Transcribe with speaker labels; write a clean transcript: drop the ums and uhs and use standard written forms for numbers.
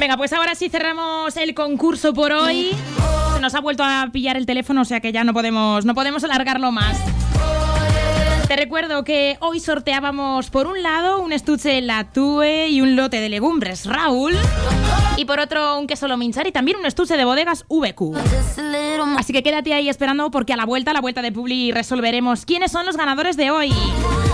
Speaker 1: Venga, pues ahora sí cerramos el concurso por hoy. Se nos ha vuelto a pillar el teléfono, o sea que ya no podemos alargarlo más. Te recuerdo que hoy sorteábamos por un lado un estuche Latue y un lote de legumbres Raúl, y por otro un queso Lominchar y también un estuche de bodegas VQ. Así que quédate ahí esperando porque a la vuelta de Publi resolveremos quiénes son los ganadores de hoy.